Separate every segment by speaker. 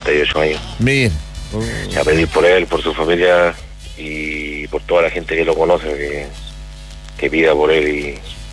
Speaker 1: 98 años.
Speaker 2: Bien.
Speaker 1: A pedir por él, por su familia y por toda la gente que lo conoce, que pida por él y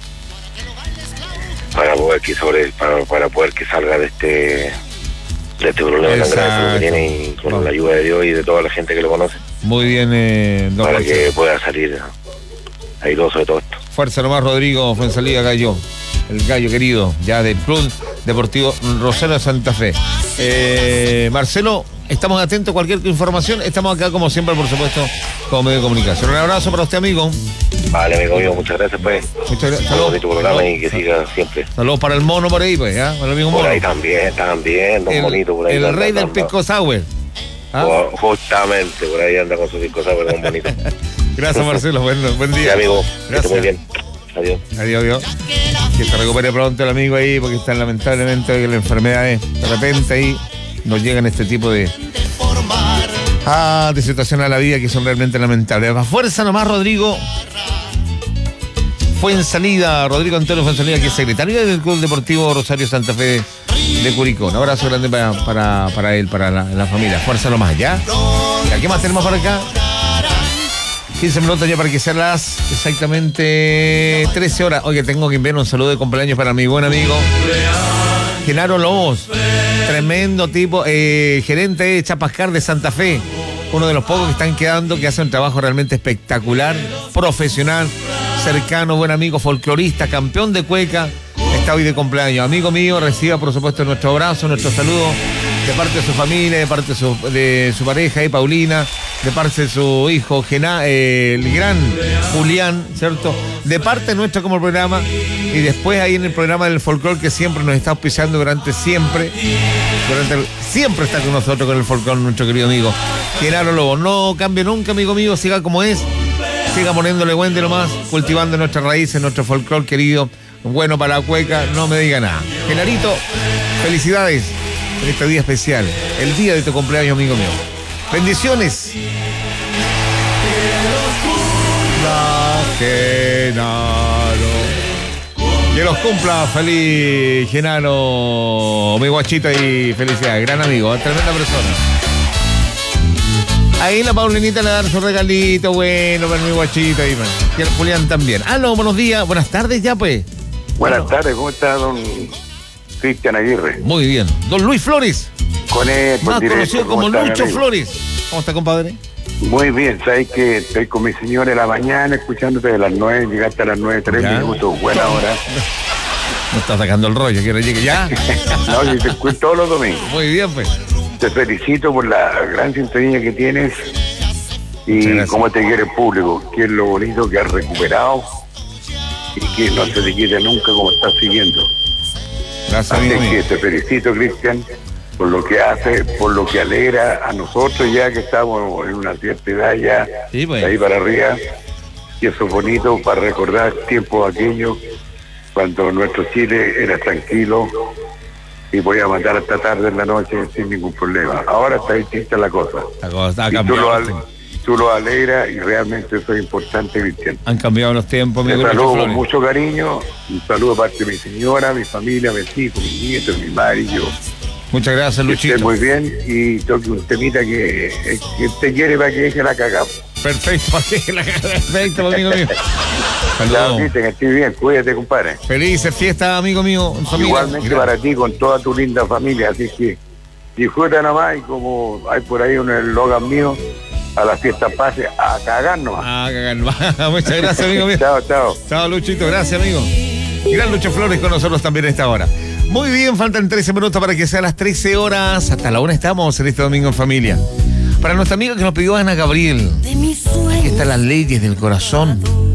Speaker 1: para poder que salga de este problema tan grave que tiene, y con la ayuda de Dios y de toda la gente que lo conoce.
Speaker 2: Muy bien, don
Speaker 1: para
Speaker 2: Jorge,
Speaker 1: que pueda salir airoso de todo esto.
Speaker 2: Fuerza nomás, Rodrigo Fuenzalía Gallo, el gallo querido, ya del Club Deportivo Rosario de Santa Fe. Marcelo, estamos atentos a cualquier información. Estamos acá, como siempre, por supuesto, como medio de comunicación. Un abrazo para usted, amigo.
Speaker 1: Vale, amigo mío, muchas gracias, pues.
Speaker 2: Muchas gracias.
Speaker 1: Saludos de tu programa y que siga siempre.
Speaker 2: Saludos para el mono por ahí, pues, ¿ya? Para el amigo mono.
Speaker 1: Por ahí también, don Bonito, por ahí.
Speaker 2: El rey del pisco sour.
Speaker 1: Justamente, por ahí anda con su pisco sour, don Bonito.
Speaker 2: Gracias, Marcelo, buen día.
Speaker 1: Sí, amigo,
Speaker 2: gracias.
Speaker 1: Muy bien. Adiós.
Speaker 2: Adiós. Que se recupere pronto el amigo ahí, porque está lamentablemente que la enfermedad es, de repente ahí nos llegan este tipo de situaciones a la vida que son realmente lamentables. A fuerza nomás, Rodrigo Rodrigo Antonio Fuenzalida, que es secretario del Club Deportivo Rosario Santa Fe de Curicó. Un abrazo grande para él, para la familia. Fuerza nomás, ¿ya? ¿Qué más tenemos por acá? 15 minutos ya para que sean las exactamente 13 horas. Oye, tengo que enviar un saludo de cumpleaños para mi buen amigo Genaro Lobos, tremendo tipo, gerente de Chapascar de Santa Fe, uno de los pocos que están quedando, que hace un trabajo realmente espectacular, profesional, cercano, buen amigo, folclorista, campeón de cueca, está hoy de cumpleaños. Amigo mío, reciba por supuesto nuestro abrazo, nuestro saludo de parte de su familia, de parte de su pareja, Paulina, de parte de su hijo, el gran Julián, ¿cierto? De parte nuestra como programa, y después ahí en el programa del folclore que siempre nos está auspiciando siempre está con nosotros con el folclore, nuestro querido amigo Genaro Lobo. No cambie nunca, amigo mío, siga como es, siga poniéndole buen de lo más, cultivando nuestras raíces, nuestro folclore querido, bueno para la cueca, no me diga nada. Genarito, felicidades en este día especial, el día de tu cumpleaños, amigo mío. Bendiciones. Que los cumpla feliz, Genaro, mi guachita, y felicidades, gran amigo, tremenda persona. Ahí la Paulinita le da su regalito, bueno, para mi guachita, y el Julián también. Aló, buenos días, buenas tardes ya, pues.
Speaker 3: Buenas tardes, ¿cómo está don Cristian Aguirre?
Speaker 2: Muy bien. Don Luis Flores.
Speaker 3: Con él,
Speaker 2: más conocido como Lucho Flores. ¿Cómo está, compadre?
Speaker 3: Muy bien, sabes que estoy con mi señora en la mañana escuchándote de las 9, llegaste a las 9:03 minutos, buena hora.
Speaker 2: No está sacando el rollo, quiero llegue ya.
Speaker 3: No, yo te escucho todos los domingos.
Speaker 2: Muy bien, pues.
Speaker 3: Te felicito por la gran sintonía que tienes y cómo te quiere el público, que es lo bonito que has recuperado y que no se te quite nunca como estás siguiendo.
Speaker 2: Gracias,
Speaker 3: así
Speaker 2: amigo
Speaker 3: que
Speaker 2: mío.
Speaker 3: te felicito, Cristian, por lo que hace, por lo que alegra a nosotros ya que estamos en una cierta edad ya,
Speaker 2: sí, pues,
Speaker 3: de ahí para arriba, y eso es bonito para recordar tiempos aquellos cuando nuestro Chile era tranquilo y podía matar hasta tarde en la noche sin ningún problema. Ahora está distinta la cosa. Tú lo alegras y realmente eso es importante, Cristian.
Speaker 2: Han cambiado los tiempos, mi
Speaker 3: Te saludo con mucho cariño, un saludo de parte de mi señora, mi familia, mis hijos, mis nietos, mi madre y yo.
Speaker 2: Muchas gracias, Luchito.
Speaker 3: Muy bien, y toque un temita que te quiere para que deje la cagada.
Speaker 2: Perfecto, para que la cagada. Perfecto, amigo mío.
Speaker 3: Saludos. Que estés bien, cuídate, compadre.
Speaker 2: Felices fiestas, amigo mío.
Speaker 3: Igualmente para ti, con toda tu linda familia, así que disfruta nomás, y como hay por ahí un eslogan mío, a la fiesta pase, a cagarnos.
Speaker 2: A cagarnos. Muchas gracias, amigo mío.
Speaker 3: Chao.
Speaker 2: Chao, Luchito, gracias, amigo. Gran Lucho Flores con nosotros también a esta hora. Muy bien, faltan 13 minutos para que sean las 13 horas. Hasta la 1 estamos en este domingo en familia. Para nuestra amiga que nos pidió Ana Gabriel, aquí están Las Leyes del Corazón.